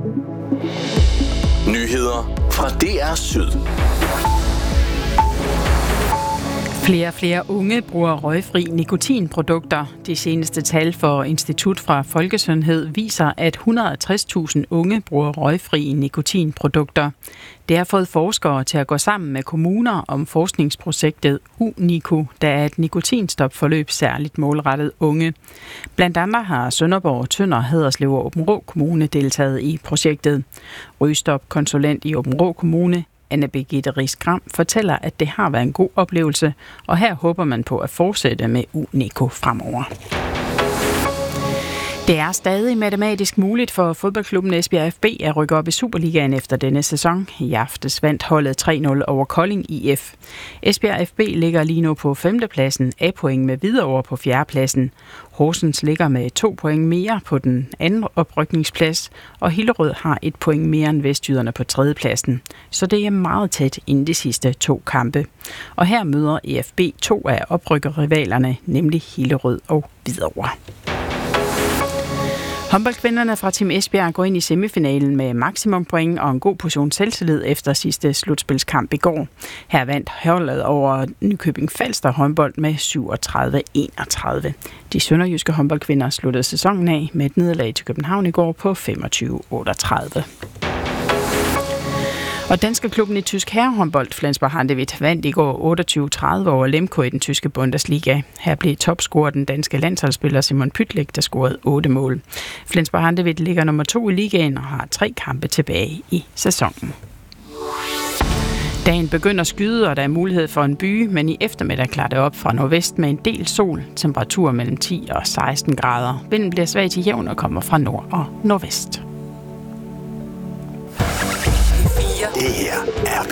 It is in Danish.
Nyheder fra DR Syd. Flere og flere unge bruger røgfri nikotinprodukter. De seneste tal for Institut for Folkesundhed viser, at 160.000 unge bruger røgfri nikotinprodukter. Det har fået forskere til at gå sammen med kommuner om forskningsprojektet UNICO, der er et nikotinstopforløb særligt målrettet unge. Blandt andet har Sønderborg, Tønder, Haderslev og Aabenraa Kommune deltaget i projektet. Rygestop-konsulent i Aabenraa Kommune, Anne Birgitte Riis-Gram, fortæller, at det har været en god oplevelse, og her håber man på at fortsætte med UNICO fremover. Det er stadig matematisk muligt for fodboldklubben Esbjerg FB at rykke op i Superligaen efter denne sæson. I aftes vandt holdet 3-0 over Kolding IF. Esbjerg FB ligger lige nu på 5. pladsen, A-point med Hvidovre på 4. pladsen. Horsens ligger med 2 point mere på den anden oprykningsplads, og Hillerød har 1 point mere end Vestjyderne på 3. pladsen. Så det er meget tæt inden de sidste 2 kampe. Og her møder EFB 2 af oprykkerrivalerne, nemlig Hillerød og Hvidovre. Håndboldkvinderne fra Team Esbjerg går ind i semifinalen med maksimum point og en god portion selvtillid efter sidste slutspilskamp i går. Her vandt holdet over Nykøbing Falster håndbold med 37-31. De sønderjyske håndboldkvinder sluttede sæsonen af med et nederlag til København i går på 25-38. Og danske klubben i tysk herrehåndbold, Flensburg Handewitt, vandt i går 28-30 over Lemko i den tyske Bundesliga. Her blev topscorer den danske landsholdsspiller Simon Pytlik, der scorede 8 mål. Flensburg Handewitt ligger nummer 2 i ligaen og har 3 kampe tilbage i sæsonen. Dagen begynder at skyde, og der er mulighed for en byge, men i eftermiddag klarer det op fra nordvest med en del sol. Temperatur mellem 10 og 16 grader. Vinden bliver svag til jævn og kommer fra nord og nordvest. Det her